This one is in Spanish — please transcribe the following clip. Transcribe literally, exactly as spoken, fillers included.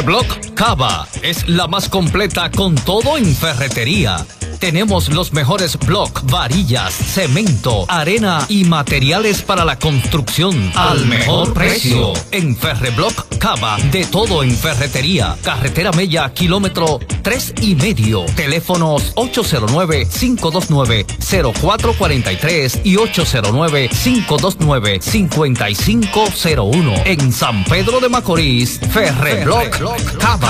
Block Cava es la más completa con todo en ferretería. Tenemos los mejores block, varillas, cemento, arena y materiales para la construcción al mejor precio. En Ferreblock Cava, de todo en ferretería. Carretera Mella, kilómetro tres y medio. Teléfonos ocho cero nueve, cinco dos nueve, cero cuatro cuatro tres y ocho cero nueve, cinco dos nueve, cinco cinco cero uno. En San Pedro de Macorís, Ferreblock Cava.